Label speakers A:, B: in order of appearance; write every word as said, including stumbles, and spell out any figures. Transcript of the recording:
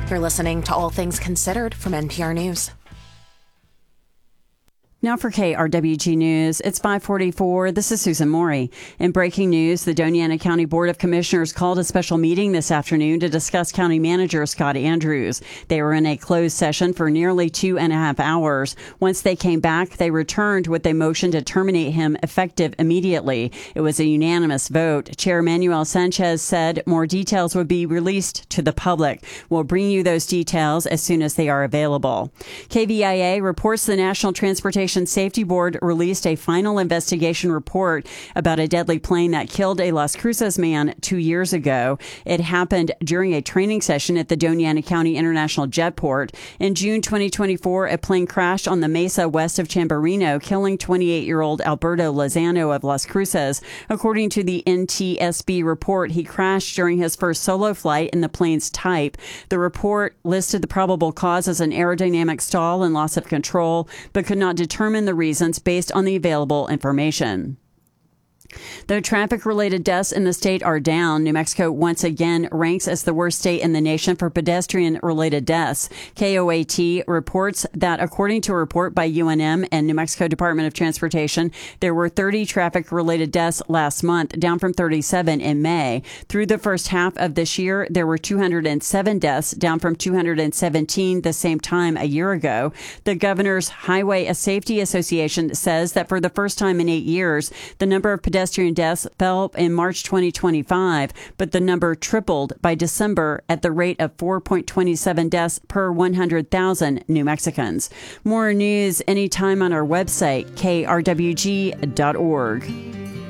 A: You're listening to All Things Considered from N P R News.
B: Now for K R W G News, it's five forty-four. This is Susan Morey. In breaking news, the Doña Ana County Board of Commissioners called a special meeting this afternoon to discuss County Manager Scott Andrews. They were in a closed session for nearly two and a half hours. Once they came back, they returned with a motion to terminate him effective immediately. It was a unanimous vote. Chair Manuel Sanchez said more details would be released to the public. We'll bring you those details as soon as they are available. K V I A reports the National Transportation Safety Board released a final investigation report about a deadly plane that killed a Las Cruces man two years ago. It happened during a training session at the Doña Ana County International Jetport. In June twenty twenty-four, a plane crashed on the mesa west of Chamberino, killing twenty-eight-year-old Alberto Lozano of Las Cruces. According to the N T S B report, he crashed during his first solo flight in the plane's type. The report listed the probable cause as an aerodynamic stall and loss of control, but could not determine the reasons based on the available information. Though traffic-related deaths in the state are down, New Mexico once again ranks as the worst state in the nation for pedestrian-related deaths. K O A T reports that according to a report by U N M and New Mexico Department of Transportation, there were thirty traffic-related deaths last month, down from thirty-seven in May. Through the first half of this year, there were two hundred seven deaths, down from two hundred seventeen the same time a year ago. The Governor's Highway Safety Association says that for the first time in eight years, the number of pedestrian Pedestrian deaths fell in March twenty twenty-five, but the number tripled by December at the rate of four point two seven deaths per one hundred thousand New Mexicans. More news anytime on our website, K R W G dot org.